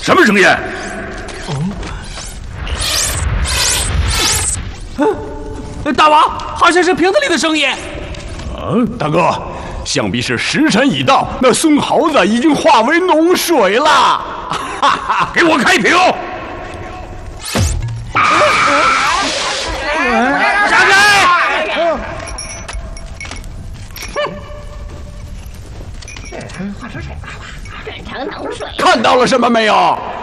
什么声音？ 大王，好像是瓶子里的声音。 大哥，想必是时辰已到，那孙猴子已经化为脓水了。哈哈，给我开瓶！ 闪开！ 变成脓水， 看到了什么没有？